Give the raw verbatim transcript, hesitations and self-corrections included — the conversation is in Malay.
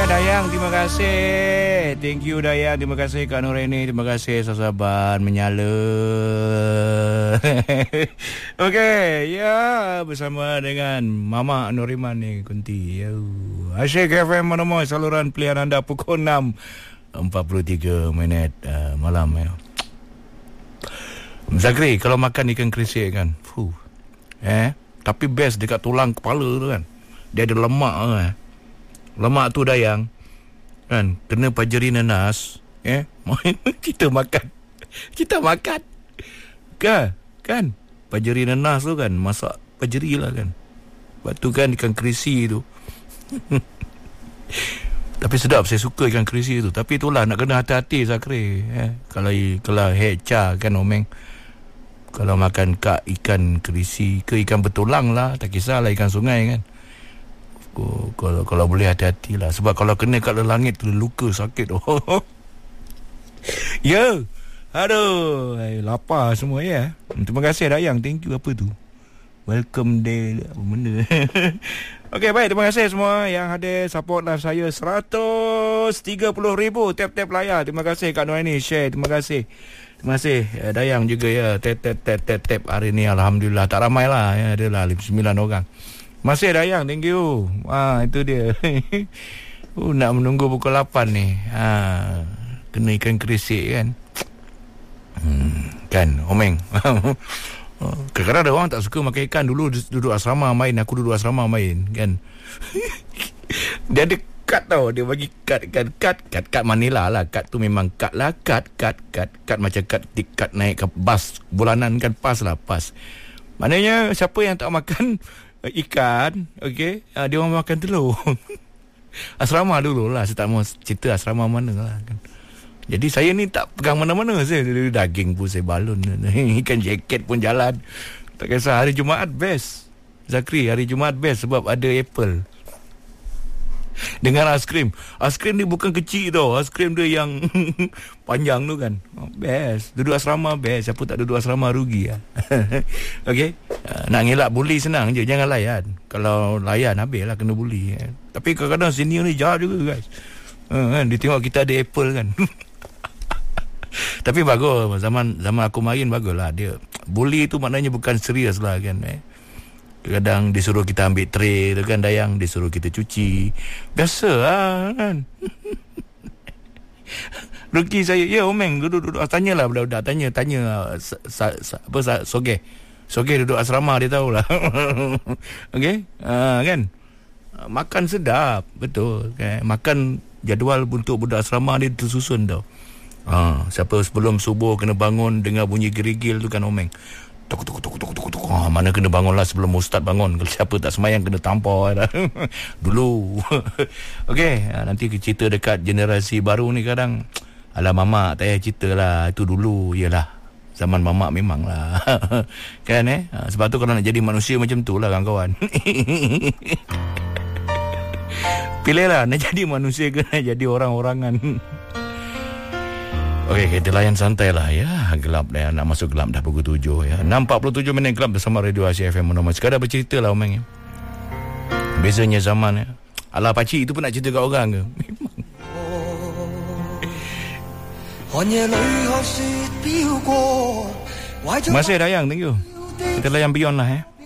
Dayang, terima kasih. Thank you Dayang, terima kasih Kak Nuraini, terima kasih sahabat menyala. Okey, ya bersama dengan Mama Nuriman ni Kunti. Ya. Asyik F M Monomoy, saluran pilihan anda pukul enam empat puluh tiga minit uh, malam ya. Zakri, kalau makan ikan krisik kan, fuh. Eh, tapi best dekat tulang kepala tu kan. Dia ada lemak kan. Lemak tu Dayang kan, kena pajeri nanas, eh kita makan. Kita makan. Kan? Kan? Pajeri nanas tu kan, masak pajeri lah kan. Lepas tu kan ikan krisi tu. Tapi sedap, saya suka ikan krisi tu. Tapi itulah nak kena hati-hati Zakri, eh. Kalau kalau hecha kan omeng. Kalau makan kak ikan krisi ke ikan bertulang lah, tak kisahlah ikan sungai kan. Kalau kalau boleh hati-hati lah. Sebab kalau kena kat langit tu luka sakit. Oh. Ya. Aduh, ay, lapar semua ya. Terima kasih Dayang. Thank you apa tu? Welcome day apa benda. Okey, baik, terima kasih semua yang ada support live saya seratus tiga puluh ribu tap-tap layar. Terima kasih Kak Noaini share. Terima kasih. Terima kasih eh, Dayang juga ya. Tap tap tap tap tap hari ni alhamdulillah tak ramai lah ya, adalah lima puluh sembilan orang. Masih Dayang, thank you. Ah, itu dia. uh, nak menunggu pukul lapan ni. Ha, kena ikan krisik kan. Hmm, kan, omeng. Kadang-kadang ada orang tak suka makan ikan. Dulu duduk asrama main, aku duduk asrama main kan. Dia ada kad tau, dia bagi kad kan, kad kad kad Manila lah. Kad tu memang kad lah, kad kad kad kad macam kad kad naik ke bas bulanan kan, pas lah pas. Maknanya siapa yang tak makan ikan, okey, uh, dia orang makan telur. Asrama dulu lah, saya tak mau cerita asrama mana lah kan. Jadi saya ni tak pegang mana-mana, saya daging pun saya balun, ikan jaket pun jalan. Tak kisah, hari Jumaat best Zakri, hari Jumaat best sebab ada apple dengan aiskrim. Aiskrim ni bukan kecil tau, aiskrim dia yang panjang tu kan. Oh, best. Duduk asrama best. Siapa tak duduk asrama rugi lah. Okey. Uh, nak ngelak buli senang je, jangan layan. Kalau layan habis lah kena buli. Eh. Tapi kadang-kadang senior ni jahat juga guys. Uh, kan dia tengok kita ada apple kan. Tapi bagus, zaman zaman aku main bagus lah dia. Buli tu maknanya bukan serius lah kan. Eh. Kadang disuruh kita ambil tray tu kan Dayang, disuruh kita cuci. Biasa lah kan. Ruki saya, ya omeng duduk-duduk, tanyalah budak-budak, tanya tanya sa, sa, sa, apa sa, Soge. Soge duduk asrama dia tahulah. Okey, uh, kan. Makan sedap, betul kan. Makan jadual untuk budak asrama dia tersusun tau. Ha, siapa sebelum subuh kena bangun dengar bunyi gerigil tu kan omeng. Tuk tuk tuk tuk tuk tuk. Ah, mana kena bangunlah sebelum ustaz bangun. Kalau siapa tak semayang kena tampar dah. Dulu. Okey, nanti cerita dekat generasi baru ni kadang alah mamak tak payah cerita lah. Itu dulu yalah. Zaman mamak memang lah. Kan eh? Sebab tu kalau nak jadi manusia macam tu lah kawan-kawan. Pilihlah nak jadi manusia ke nak jadi orang-orangan. Okey, kita layan santai lah ya. Gelap dah, nak masuk gelap dah pukul tujuh ya. enam empat puluh tujuh minit gelap bersama Radio Asia F M Monomoy. Sekadar bercerita lah omeng ya. Bezanya zaman ya. Alah pakcik itu pun nak cerita kat orang ke? Memang. Masih Dayang, thank you. Kita layan beyond lah eh.